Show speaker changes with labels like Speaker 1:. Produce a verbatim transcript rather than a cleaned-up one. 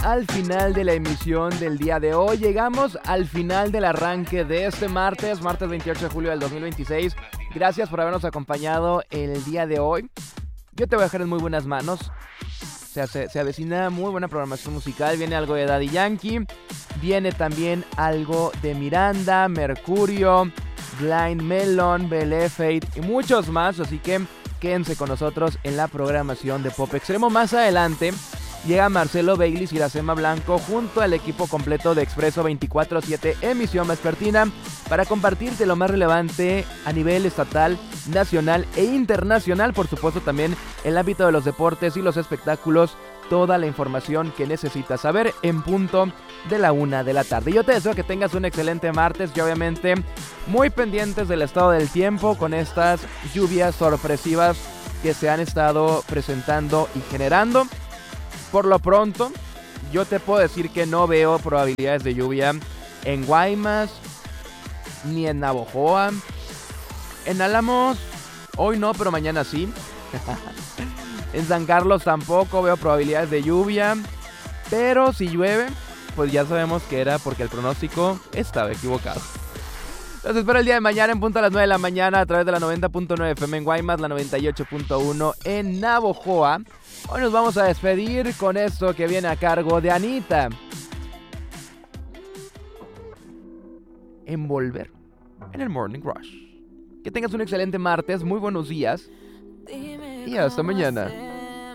Speaker 1: al final de la emisión del día de hoy. Llegamos al final del arranque de este martes, martes veintiocho de julio del dos mil veintiséis. Gracias por habernos acompañado el día de hoy. Yo te voy a dejar en muy buenas manos. O sea, se, se avecina muy buena programación musical. Viene algo de Daddy Yankee. Viene también algo de Miranda, Mercurio, Blind Melon, Belle Fate y muchos más. Así que quédense con nosotros en la programación de Pop Extremo. Más adelante llega Marcelo Bailis y Iracema Blanco junto al equipo completo de Expreso veinticuatro siete Emisión Vespertina para compartirte lo más relevante a nivel estatal, nacional e internacional. Por supuesto también el ámbito de los deportes y los espectáculos. Toda la información que necesitas saber en punto de la una de la tarde. Yo te deseo que tengas un excelente martes y obviamente muy pendientes del estado del tiempo con estas lluvias sorpresivas que se han estado presentando y generando. Por lo pronto, yo te puedo decir que no veo probabilidades de lluvia en Guaymas, ni en Navojoa. En Álamos, hoy no, pero mañana sí. En San Carlos tampoco veo probabilidades de lluvia. Pero si llueve, pues ya sabemos que era porque el pronóstico estaba equivocado. Los espero el día de mañana en punto a las nueve de la mañana a través de la noventa punto nueve F M en Guaymas, la noventa y ocho punto uno en Navojoa. Hoy nos vamos a despedir con esto que viene a cargo de Anita. Envolver en el Morning Rush. Que tengas un excelente martes, muy buenos días y hasta mañana.